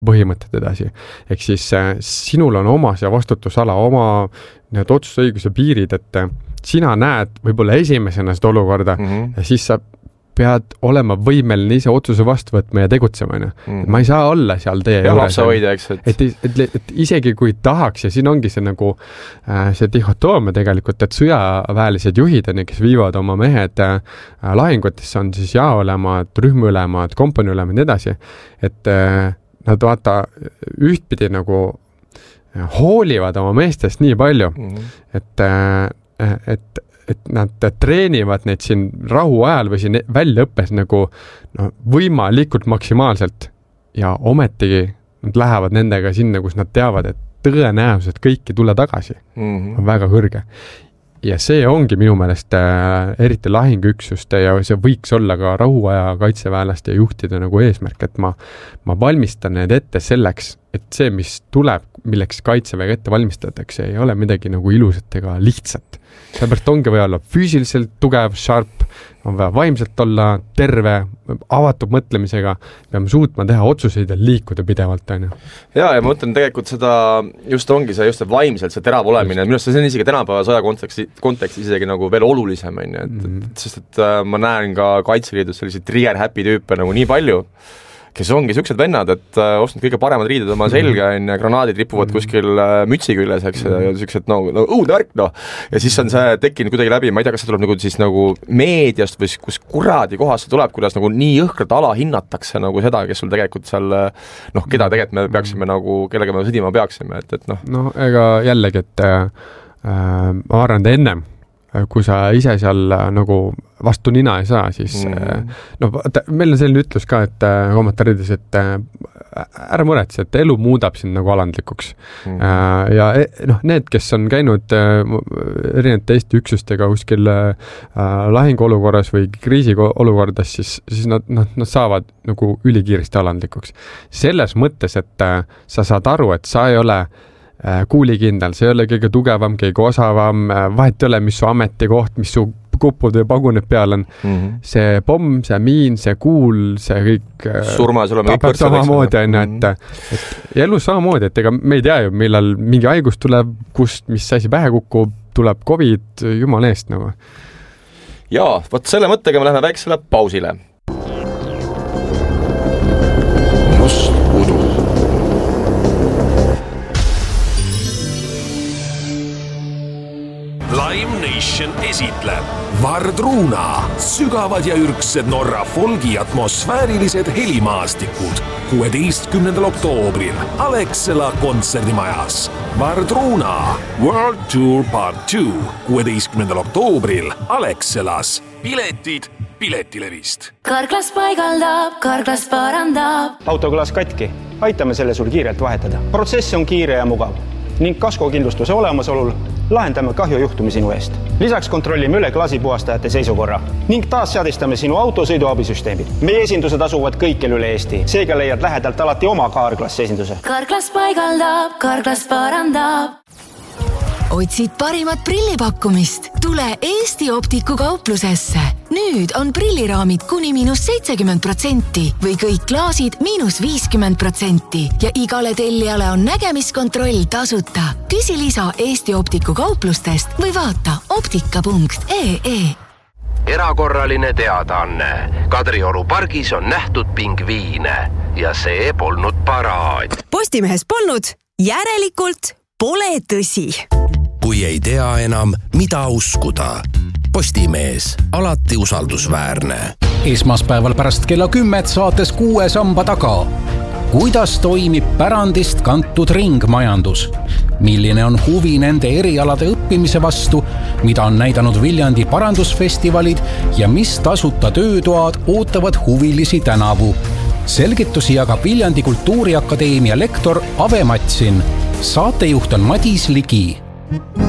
põhimõtted edasi. Ehk siis sinul on oma see vastutusala, oma need otsusõiguse piirid, et sina näed võib-olla esimesena seda olukorda ja siis sa pead olema võimeline ise otsuse vastu võtma ja tegutsema. Ma ei saa olla seal teie juures. Et isegi kui tahaks, ja siin ongi see nagu see dihotoomia tegelikult, et sõjaväelised juhid on, kes viivad oma mehed lahingutesse, on siis jaolemad, rühmülemad, kompaniülemad ja nii edasi, et nad vaata ühtpidi nagu hoolivad oma meestest nii palju, et nad treenivad neid siin rahu ajal või siin väljaõppes nagu võimalikult maksimaalselt ja ometigi nad lähevad nendega sinna, kus nad teavad, et tõenäoliselt kõik ei tule tagasi. On väga kõrge. Ja see ongi minu meelest eriti lahinguüksuste ja see võiks olla ka rahuaja kaitseväelaste ja juhtide nagu eesmärk, et ma valmistan need ette selleks, et see, mis tuleb, milleks kaitseväega ette valmistatakse, ei ole midagi nagu ilusat ega lihtsat. Sellepärast ongi vaja olla füüsiliselt tugev, sharp, on vaja vaimselt olla terve, avatud mõtlemisega, peame suutma teha otsuseid ja liikuda pidevalt. Ja ma mõtlen tegelikult seda, just ongi see just vaimselt, see terav olemine, minu arust see on isegi tänapäeva sõja kontekstis isegi nagu veel olulisem, sest et ma näen ka Kaitseliidus selliseid trigger-happy tüüpe nagu nii palju, kes ongi siuksed vennad, et ostnud kõige paremad riided oma selga, granaadid ripuvad kuskil mütsi küljes, eks, ja siuksed õudne värk, ja siis on see tekkinud kuidagi läbi, ma ei tea, kas see tuleb nagu siis nagu meediast või kus kuradi kohast see tuleb, kuidas nagu nii jõhkralt alahinnatakse nagu seda, kes sul tegelikult seal, keda tegelikult me peaksime nagu, kellega me sõdima peaksime, et ega jällegi, et ma arvan, et ennem, kui sa ise seal nagu vastu nina ei saa, siis meil on selline ütlus ka, et kommentaarides, et ära muretse, et elu muudab sind nagu alandlikuks. Ja need, kes on käinud erinevate Eesti üksustega kuskil lahinguolukorras või kriisiolukordas, siis nad saavad nagu ülikiiresti alandlikuks. Selles mõttes, et sa saad aru, et sa ei ole kuulikindel, see ei ole kõige tugevam, kõige osavam, vahet ei ole, mis su ametikoht, mis su kupud või pagunid peal on. See pomm, see miin, see kuul, see kõik surmas oleme kõik võrdsed. Samamoodi on, et elus samamoodi, et ega me ei tea ju, millal mingi haigus tuleb, kust, mis asi pähe kukub, tuleb COVID, jumal eest nagu. Jaa, võt selle mõttega me läheme väiksele pausile. Lime Nation esitleb Vardruna, sügavad ja ürgsed Norra folgi atmosfäärilised helimaastikud 16. oktoobril Alexela kontserdimajas. Vardruna World Tour Part 2 16. oktoobril Alexelas. Piletid Piletilevist. Karklas paigaldab, Karklas parandab. Autoklas katki, aitame selle sul kiirelt vahetada. Protsess on kiire ja mugav ning kaskokindlustuse olemasolul lahendame kahjujuhtumi sinu eest. Lisaks kontrollime üle klaasipuhastajate seisukorra ning taas seadistame sinu autosõiduabisüsteemid. Meie esindused asuvad kõikjal üle Eesti, seega leiad lähedalt alati oma Karklas esinduse. Karklas paigaldab, Karklas parandab. Otsid parimat prillipakkumist? Tule Eesti Optiku kauplusesse. Nüüd on prilliraamid kuni -70% või kõik klaasid -50% ja igale tellijale on nägemiskontroll tasuta. Küsi lisa Eesti Optiku kauplustest või vaata optika.ee. Erakorraline teadaanne. Kadrioru pargis on nähtud pingviine ja see polnud paraad. Postimehes polnud, järelikult pole tõsi. Kui ei tea enam, mida uskuda. Postimees, alati usaldusväärne. Esmaspäeval pärast kella 10 saates 6 samba taga. Kuidas toimib pärandist kantud ringmajandus? Milline on huvi nende erialade õppimise vastu, mida on näidanud Viljandi parandusfestivalid ja mis tasuta töötoad ootavad huvilisi tänavu? Selgitusi jagab Viljandi Kultuuriakadeemia lektor Ave Matsin. Saatejuht on Madis Ligi.